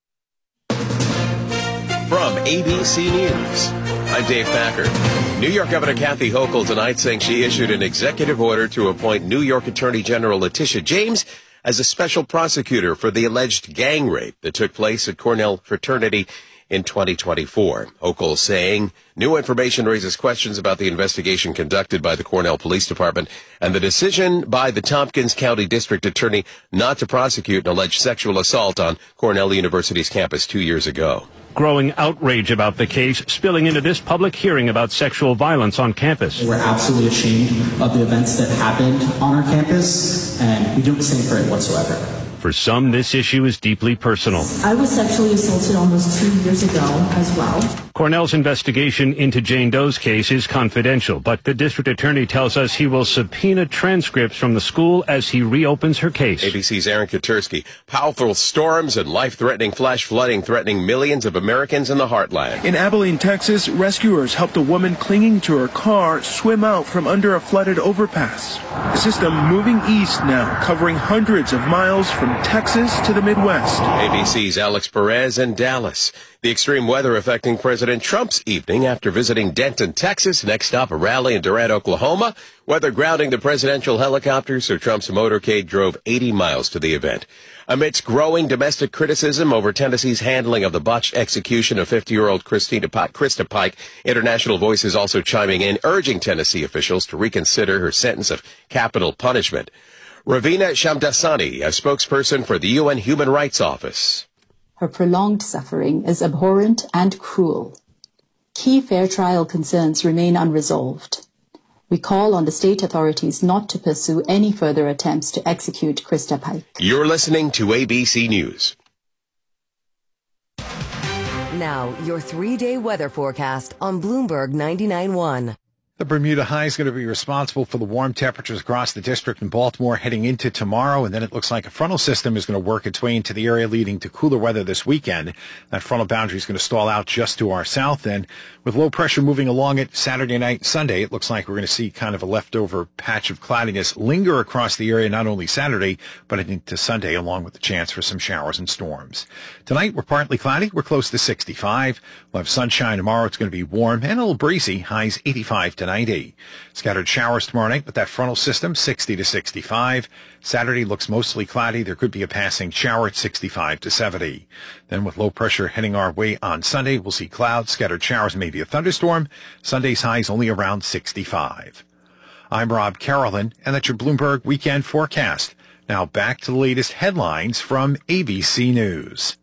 From A B C News, I'm Dave Packer. New York Governor Kathy Hochul tonight saying she issued an executive order to appoint New York Attorney General Letitia James as a special prosecutor for the alleged gang rape that took place at Cornell Fraternity in twenty twenty-four. Hochul saying new information raises questions about the investigation conducted by the Cornell Police Department and the decision by the Tompkins County District Attorney not to prosecute an alleged sexual assault on Cornell University's campus two years ago. Growing outrage about the case spilling into this public hearing about sexual violence on campus. We're absolutely ashamed of the events that happened on our campus, and we don't stand for it whatsoever. For some, this issue is deeply personal. I was sexually assaulted almost two years ago as well. Cornell's investigation into Jane Doe's case is confidential, but the district attorney tells us he will subpoena transcripts from the school as he reopens her case. A B C's Aaron Katursky. Powerful storms and life-threatening flash flooding threatening millions of Americans in the heartland. In Abilene, Texas, rescuers helped a woman clinging to her car swim out from under a flooded overpass. The system moving east now, covering hundreds of miles from Texas to the Midwest. A B C's Alex Perez in Dallas. The extreme weather affecting President Trump's evening after visiting Denton, Texas. Next stop, a rally in Durant, Oklahoma. Weather grounding the presidential helicopter, so Trump's motorcade drove eighty miles to the event. Amidst growing domestic criticism over Tennessee's handling of the botched execution of fifty-year-old Christina Pike, Krista Pike, international voices also chiming in, urging Tennessee officials to reconsider her sentence of capital punishment. Ravina Shamdasani, a spokesperson for the U N Human Rights Office. Her prolonged suffering is abhorrent and cruel. Key fair trial concerns remain unresolved. We call on the state authorities not to pursue any further attempts to execute Krista Pike. You're listening to A B C News. Now, your three-day weather forecast on Bloomberg ninety-nine point one. The Bermuda high is going to be responsible for the warm temperatures across the district in Baltimore heading into tomorrow, and then it looks like a frontal system is going to work its way into the area, leading to cooler weather this weekend. That frontal boundary is going to stall out just to our south, and with low pressure moving along it Saturday night and Sunday, it looks like we're going to see kind of a leftover patch of cloudiness linger across the area not only Saturday, but into Sunday, along with the chance for some showers and storms. Tonight, we're partly cloudy. We're close to sixty-five. We'll have sunshine tomorrow. It's going to be warm and a little breezy. Highs eighty-five to ninety. Scattered showers tomorrow night with that frontal system, sixty to sixty-five. Saturday looks mostly cloudy. There could be a passing shower at sixty-five to seventy. Then with low pressure heading our way on Sunday, we'll see clouds, scattered showers, maybe a thunderstorm. Sunday's highs only around sixty-five. I'm Rob Carolyn, and that's your Bloomberg Weekend Forecast. Now back to the latest headlines from A B C News.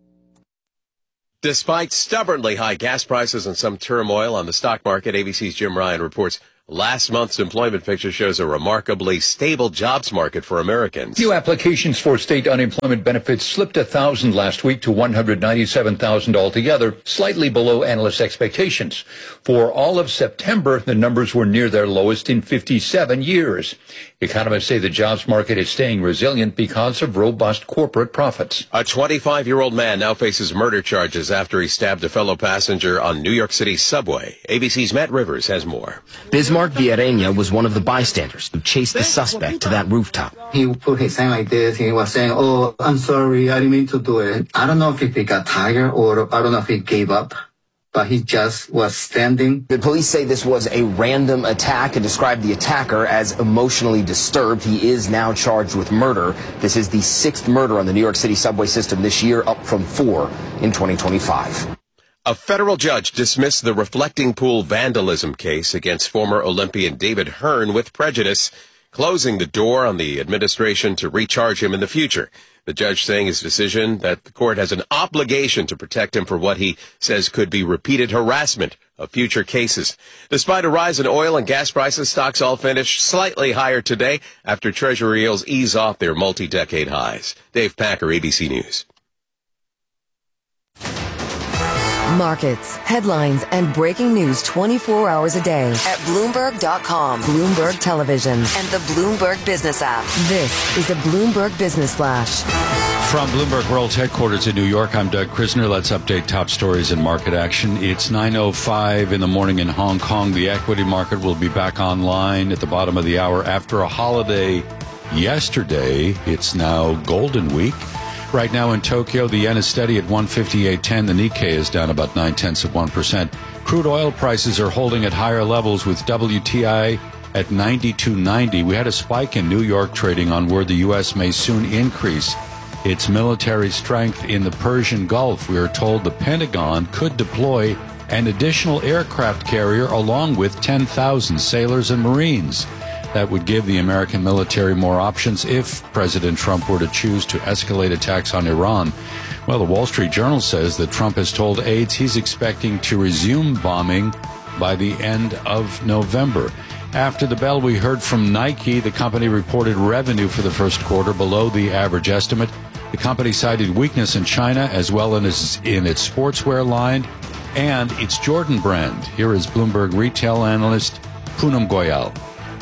Despite stubbornly high gas prices and some turmoil on the stock market, A B C's Jim Ryan reports last month's employment picture shows a remarkably stable jobs market for Americans. New applications for state unemployment benefits slipped one thousand last week to one hundred ninety-seven thousand altogether, slightly below analyst expectations. For all of September, the numbers were near their lowest in fifty-seven years. Economists say the jobs market is staying resilient because of robust corporate profits. A twenty-five-year-old man now faces murder charges after he stabbed a fellow passenger on New York City's subway. A B C's Matt Rivers has more. Bismarck Villarreña was one of the bystanders who chased the suspect to that rooftop. He put his hand like this. He was saying, "Oh, I'm sorry. I didn't mean to do it." I don't know if he got tired or I don't know if he gave up, but he just was standing. The police say this was a random attack and described the attacker as emotionally disturbed. He is now charged with murder. This is the sixth murder on the New York City subway system this year, up from four in twenty twenty-five. A federal judge dismissed the reflecting pool vandalism case against former Olympian David Hearn with prejudice, closing the door on the administration to recharge him in the future. The judge saying his decision that the court has an obligation to protect him for what he says could be repeated harassment of future cases. Despite a rise in oil and gas prices, stocks all finished slightly higher today after Treasury yields ease off their multi-decade highs. Dave Packer, A B C News. Markets, headlines, and breaking news twenty-four hours a day at Bloomberg dot com, Bloomberg Television, and the Bloomberg Business app. This is a Bloomberg Business Flash. From Bloomberg World Headquarters in New York, I'm Doug Krisner. Let's update top stories and market action. It's nine oh five in the morning in Hong Kong. The equity market will be back online at the bottom of the hour after a holiday yesterday. It's now Golden Week. Right now in Tokyo, the yen is steady at one fifty-eight ten. The Nikkei is down about nine-tenths of one percent. Crude oil prices are holding at higher levels with W T I at ninety-two ninety. We had a spike in New York trading on word the U S may soon increase its military strength in the Persian Gulf. We are told the Pentagon could deploy an additional aircraft carrier along with ten thousand sailors and Marines. That would give the American military more options if President Trump were to choose to escalate attacks on Iran. Well, the Wall Street Journal says that Trump has told aides he's expecting to resume bombing by the end of November. After the bell, we heard from Nike. The company reported revenue for the first quarter below the average estimate. The company cited weakness in China as well as in its sportswear line and its Jordan brand. Here is Bloomberg retail analyst Poonam Goyal.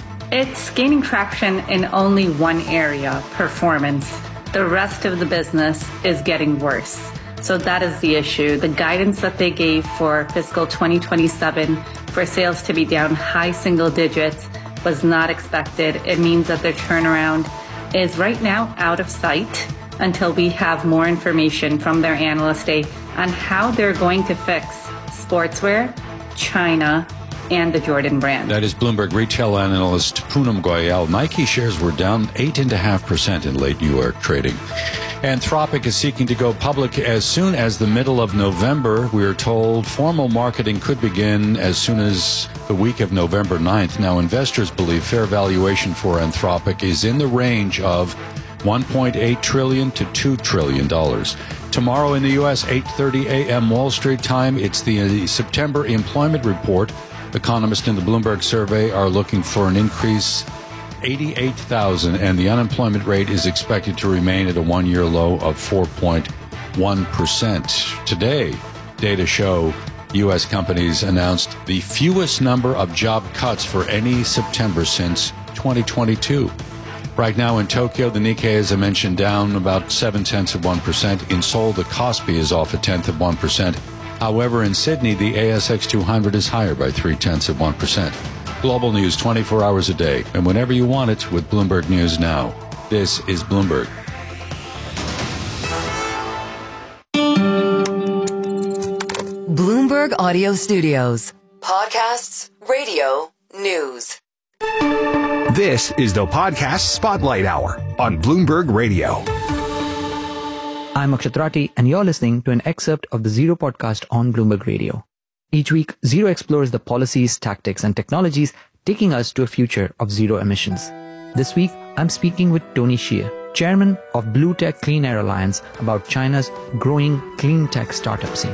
It's gaining traction in only one area, performance. The rest of the business is getting worse. So that is the issue. The guidance that they gave for fiscal twenty twenty-seven for sales to be down high single digits was not expected. It means that their turnaround is right now out of sight until we have more information from their analyst day on how they're going to fix sportswear, China, and the Jordan brand. That is Bloomberg retail analyst Poonam Goyal. Nike shares were down eight point five percent in late New York trading. Anthropic is seeking to go public as soon as the middle of November. We are told formal marketing could begin as soon as the week of November ninth. Now, investors believe fair valuation for Anthropic is in the range of one point eight trillion dollars to two trillion dollars. Tomorrow in the U S, eight thirty a.m. Wall Street time, it's the September employment report. Economists in the Bloomberg survey are looking for an increase eighty-eight thousand, and the unemployment rate is expected to remain at a one-year low of four point one percent. Today, data show U S companies announced the fewest number of job cuts for any September since twenty twenty-two. Right now in Tokyo, the Nikkei, as I mentioned, down about seven tenths of one percent. In Seoul, the Kospi is off a tenth of one percent. However, in Sydney, the A S X two hundred is higher by three tenths of one percent. Global news twenty-four hours a day, and whenever you want it with Bloomberg News Now. This is Bloomberg. Bloomberg Audio Studios. Podcasts, radio, news. This is the Podcast Spotlight Hour on Bloomberg Radio. I'm Akshat Rati, and you're listening to an excerpt of the Zero podcast on Bloomberg Radio. Each week, Zero explores the policies, tactics, and technologies taking us to a future of zero emissions. This week, I'm speaking with Tony Xie, chairman of Blue Tech Clean Air Alliance, about China's growing clean tech startup scene.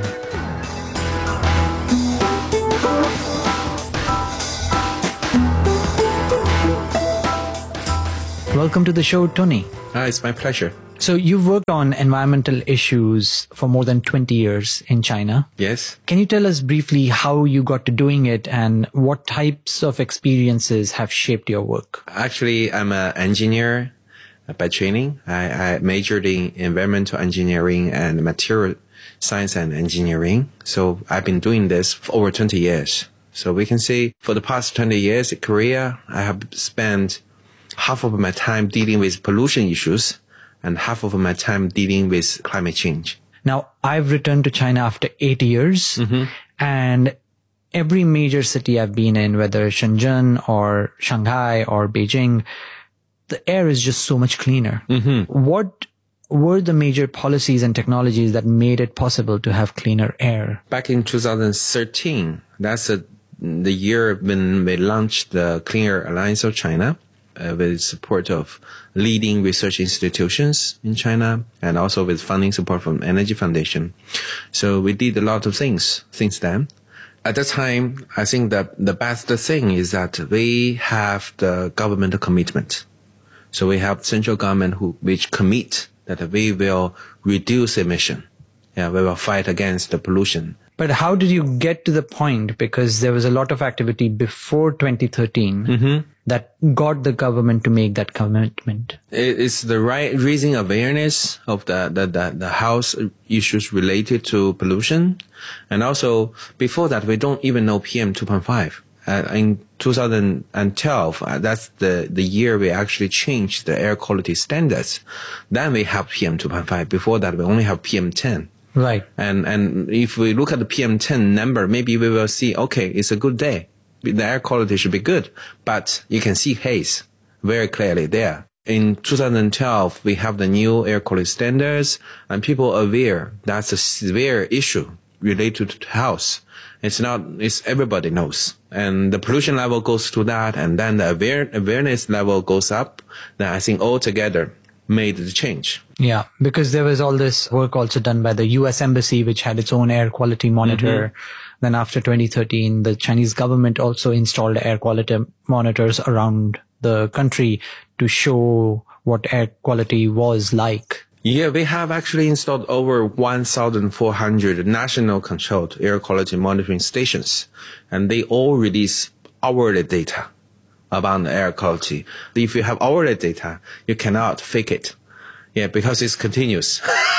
Welcome to the show, Tony. Ah, it's my pleasure. So you've worked on environmental issues for more than twenty years in China. Yes. Can you tell us briefly how you got to doing it and what types of experiences have shaped your work? Actually, I'm an engineer by training. I, I majored in environmental engineering and material science and engineering. So I've been doing this for over twenty years. So we can say for the past twenty years in Korea, I have spent half of my time dealing with pollution issues and half of my time dealing with climate change. Now, I've returned to China after eight years, mm-hmm. and every major city I've been in, whether Shenzhen or Shanghai or Beijing, the air is just so much cleaner. Mm-hmm. What were the major policies and technologies that made it possible to have cleaner air? Back in two thousand thirteen, that's a, the year when we launched the Clean Air Alliance of China. Uh, with support of leading research institutions in China and also with funding support from Energy Foundation. So we did a lot of things since then. At that time, I think that the best thing is that we have the government commitment. So we have central government who, which commit that we will reduce emission. Yeah, we will fight against the pollution. But how did you get to the point? Because there was a lot of activity before twenty thirteen mm-hmm. that got the government to make that commitment. It's the right raising awareness of the, the, the, the health issues related to pollution. And also, before that, we don't even know P M two point five. Uh, in two thousand twelve, uh, that's the, the year we actually changed the air quality standards. Then we have P M two point five. Before that, we only have P M ten. Right. And, and if we look at the P M ten number, maybe we will see, okay, it's a good day. The air quality should be good, but you can see haze very clearly there. In two thousand twelve, we have the new air quality standards and people are aware that's a severe issue related to health. It's not, it's everybody knows. And the pollution level goes to that and then the aware, awareness level goes up. Then I think all together made the change. Yeah, because there was all this work also done by the U S Embassy, which had its own air quality monitor. Mm-hmm. Then after twenty thirteen, the Chinese government also installed air quality monitors around the country to show what air quality was like. Yeah, we have actually installed over one thousand four hundred national controlled air quality monitoring stations, and they all release hourly data about the air quality. If you have hourly data, you cannot fake it. Yeah, because it's continuous.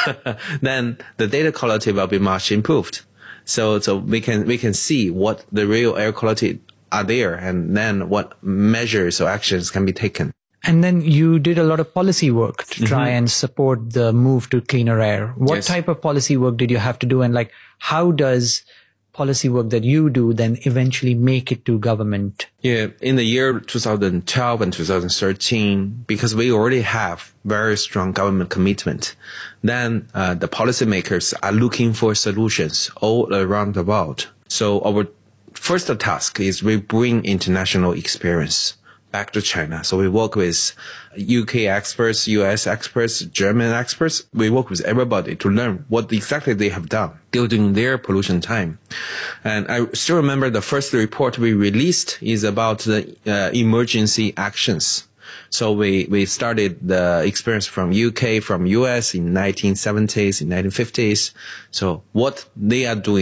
Then the data quality will be much improved. So, so we can, we can see what the real air quality are there and then what measures or actions can be taken. And then you did a lot of policy work to try mm-hmm. and support the move to cleaner air. What yes. type of policy work did you have to do? And like, how does policy work that you do then eventually make it to government? Yeah, in the year two thousand twelve and two thousand thirteen, because we already have very strong government commitment, then uh, the policymakers are looking for solutions all around the world. So our first task is we bring international experience back to China. So we work with U K experts, U S experts, German experts. We work with everybody to learn what exactly they have done during their pollution time. And I still remember the first report we released is about the uh, emergency actions. So we, we started the experience from U K, from U S in nineteen seventies, in nineteen fifties. So what they are doing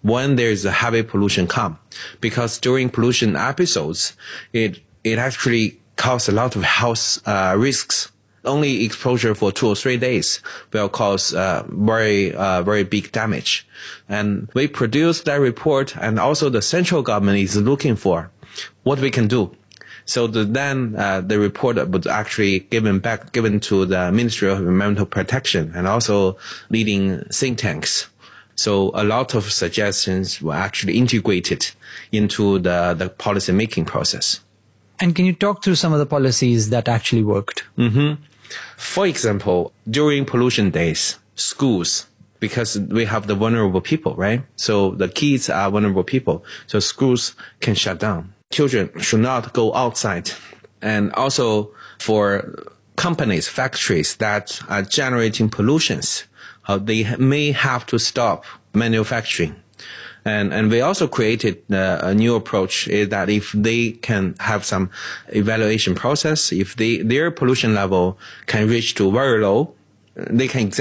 when there's a heavy pollution come. Because during pollution episodes, it, it actually causes a lot of health uh, risks. Only exposure for two or three days will cause uh, very, uh, very big damage. And we produced that report, and also the central government is looking for what we can do. So the, then uh, the report was actually given back, given to the Ministry of Environmental Protection and also leading think tanks. So a lot of suggestions were actually integrated into the, the policy making process. And can you talk through some of the policies that actually worked? Mm-hmm. For example, during pollution days, schools, because we have the vulnerable people, right? So the kids are vulnerable people. So schools can shut down. Children should not go outside. And also for companies, factories that are generating pollutions, uh, they may have to stop manufacturing. And, and we also created uh, a new approach is that if they can have some evaluation process, if they, their pollution level can reach to very low, they can examine